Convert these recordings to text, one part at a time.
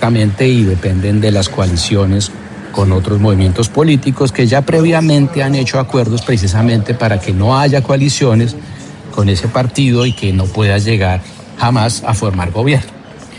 directamente y dependen de las coaliciones con otros movimientos políticos que ya previamente han hecho acuerdos precisamente para que no haya coaliciones con ese partido y que no pueda llegar jamás a formar gobierno.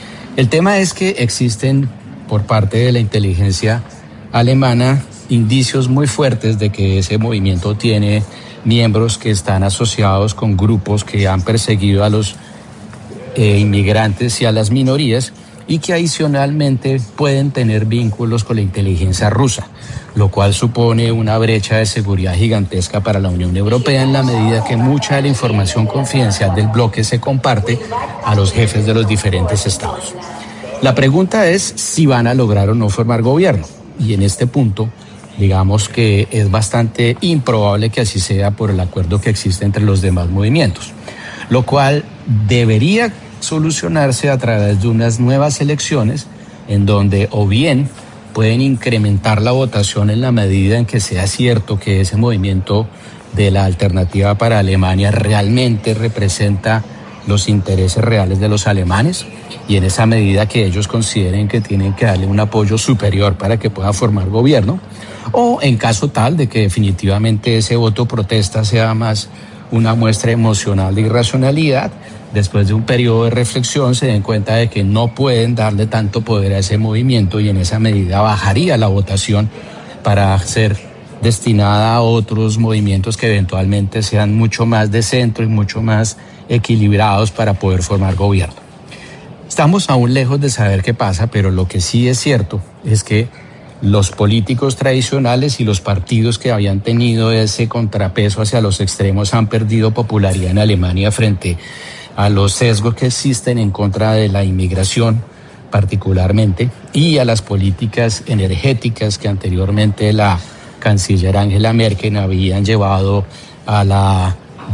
El tema es que existen por parte de la inteligencia alemana indicios muy fuertes de que ese movimiento tiene miembros que están asociados con grupos que han perseguido a los inmigrantes y a las minorías y que adicionalmente pueden tener vínculos con la inteligencia rusa, lo cual supone una brecha de seguridad gigantesca para la Unión Europea en la medida que mucha de la información confidencial del bloque se comparte a los jefes de los diferentes estados. La pregunta es si van a lograr o no formar gobierno, y en este punto digamos que es bastante improbable que así sea por el acuerdo que existe entre los demás movimientos, lo cual debería solucionarse a través de unas nuevas elecciones en donde o bien pueden incrementar la votación en la medida en que sea cierto que ese movimiento de la Alternativa para Alemania realmente representa los intereses reales de los alemanes y en esa medida que ellos consideren que tienen que darle un apoyo superior para que pueda formar gobierno, o en caso tal de que definitivamente ese voto protesta sea más una muestra emocional de irracionalidad, después de un periodo de reflexión se den cuenta de que no pueden darle tanto poder a ese movimiento y en esa medida bajaría la votación para ser destinada a otros movimientos que eventualmente sean mucho más de centro y mucho más equilibrados para poder formar gobierno. Estamos aún lejos de saber qué pasa, pero lo que sí es cierto es que los políticos tradicionales y los partidos que habían tenido ese contrapeso hacia los extremos han perdido popularidad en Alemania frente a los sesgos que existen en contra de la inmigración particularmente y a las políticas energéticas que anteriormente la canciller Angela Merkel habían llevado al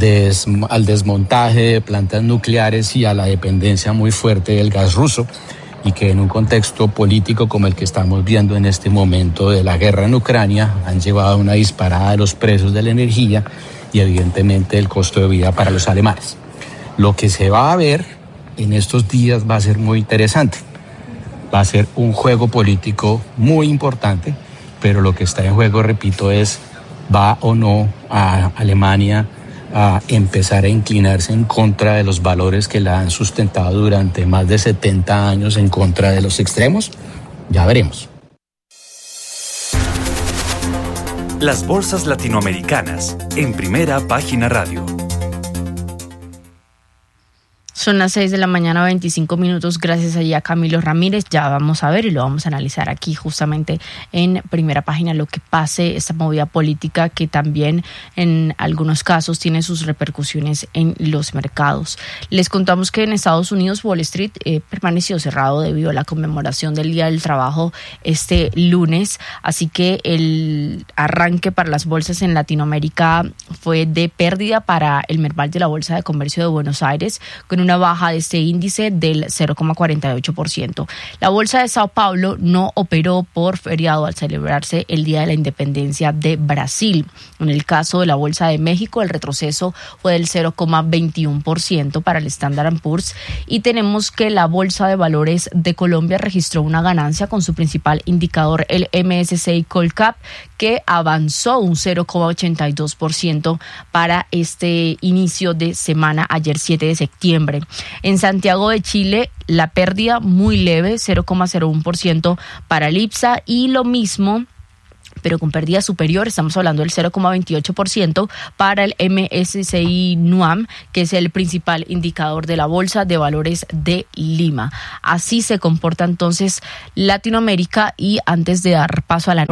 desmontaje de plantas nucleares y a la dependencia muy fuerte del gas ruso, y que en un contexto político como el que estamos viendo en este momento de la guerra en Ucrania han llevado a una disparada de los precios de la energía y evidentemente el costo de vida para los alemanes. Lo que se va a ver en estos días va a ser muy interesante. Va a ser un juego político muy importante, pero lo que está en juego, repito, es va o no a Alemania a empezar a inclinarse en contra de los valores que la han sustentado durante más de 70 años en contra de los extremos. Ya veremos. Las bolsas latinoamericanas en Primera Página Radio. Son las 6 de la mañana, 25 minutos. Gracias allá a Camilo Ramírez. Ya vamos a ver y lo vamos a analizar aquí justamente en Primera Página lo que pase, esta movida política que también en algunos casos tiene sus repercusiones en los mercados. Les contamos que en Estados Unidos Wall Street permaneció cerrado debido a la conmemoración del Día del Trabajo este lunes. Así que el arranque para las bolsas en Latinoamérica fue de pérdida para el Merval de la Bolsa de Comercio de Buenos Aires, con una baja de este índice del 0,48%. La bolsa de Sao Paulo no operó por feriado al celebrarse el Día de la Independencia de Brasil. En el caso de la bolsa de México, el retroceso fue del 0,21% para el Standard & Poor's, y tenemos que la bolsa de valores de Colombia registró una ganancia con su principal indicador, el MSCI Colcap, que avanzó un 0,82% para este inicio de semana, ayer 7 de septiembre. En Santiago de Chile, la pérdida muy leve, 0,01% para el IPSA, y lo mismo, pero con pérdida superior, estamos hablando del 0,28% para el MSCI NUAM, que es el principal indicador de la Bolsa de Valores de Lima. Así se comporta entonces Latinoamérica, y antes de dar paso al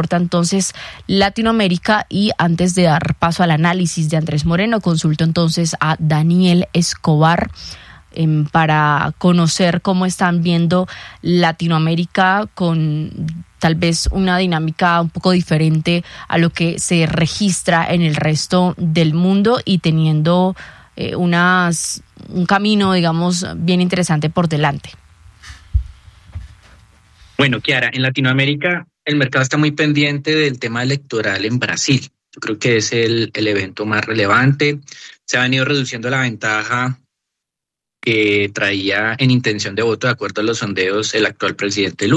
análisis de Andrés Moreno, consulto entonces a Daniel Escobar para conocer cómo están viendo Latinoamérica con tal vez una dinámica un poco diferente a lo que se registra en el resto del mundo y teniendo un camino, digamos, bien interesante por delante. Bueno, Kiara, en Latinoamérica el mercado está muy pendiente del tema electoral en Brasil. Yo creo que es el evento más relevante. Se ha venido reduciendo la ventaja que traía en intención de voto, de acuerdo a los sondeos, el actual presidente Lula.